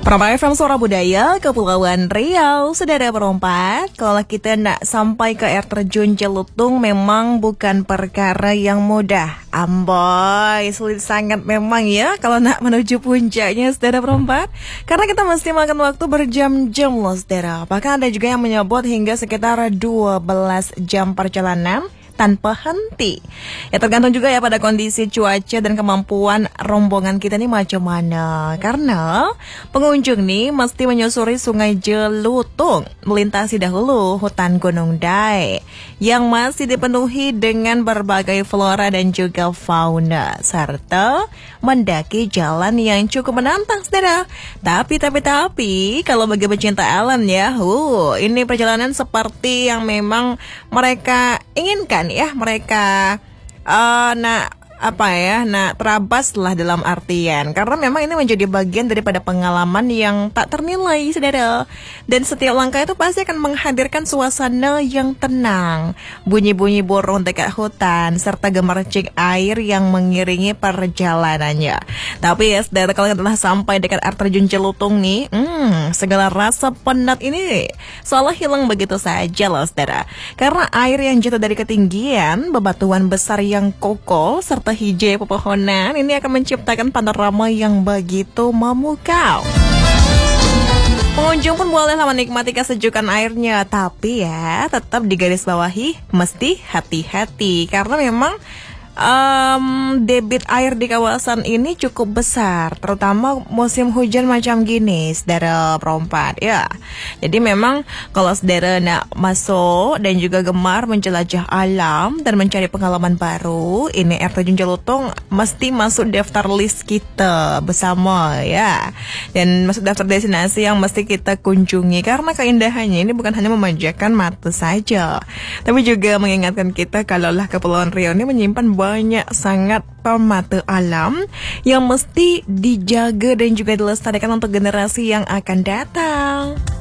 Perompak FM Suara Budaya, Kepulauan Riau. Saudara perompak, kalau kita nak sampai ke air terjun Jelutung memang bukan perkara yang mudah. Amboy, sulit sangat memang ya kalau nak menuju puncaknya, saudara perompak. Karena kita mesti makan waktu berjam-jam loh, saudara. Bahkan ada juga yang menyebut hingga sekitar 12 jam perjalanan tanpa henti. Ya tergantung juga ya pada kondisi cuaca dan kemampuan rombongan kita nih macam mana. Karena pengunjung nih mesti menyusuri Sungai Jelutung, melintasi dahulu hutan Gunung Dai yang masih dipenuhi dengan berbagai flora dan juga fauna, serta mendaki jalan yang cukup menantang, saudara. Tapi kalau bagi pecinta alam ya, ini perjalanan seperti yang memang mereka inginkan ya, mereka terabas lah dalam artian, karena memang ini menjadi bagian daripada pengalaman yang tak ternilai, saudara. Dan setiap langkah itu pasti akan menghadirkan suasana yang tenang, bunyi-bunyi burung dekat hutan, serta gemercik air yang mengiringi perjalanannya. Tapi ya, saudara, kalau kita telah sampai dekat air terjun Jelutung nih, segala rasa penat ini seolah hilang begitu saja loh, saudara. Karena air yang jatuh dari ketinggian, bebatuan besar yang kokoh, serta hijau pepohonan ini akan menciptakan panorama yang begitu memukau. Pengunjung pun bolehlah menikmati kesejukan airnya, tapi ya tetap digarisbawahi mesti hati-hati karena memang debit air di kawasan ini cukup besar, terutama musim hujan macam gini, saudara perompak ya. Jadi memang kalau saudara nak masuk dan juga gemar menjelajah alam dan mencari pengalaman baru, ini air terjun Jelutung mesti masuk daftar list kita bersama ya. Dan masuk daftar destinasi yang mesti kita kunjungi karena keindahannya ini bukan hanya memanjakan mata saja, tapi juga mengingatkan kita kalaulah Kepulauan Riau ini menyimpan banyak sangat permata alam yang mesti dijaga dan juga dilestarikan untuk generasi yang akan datang.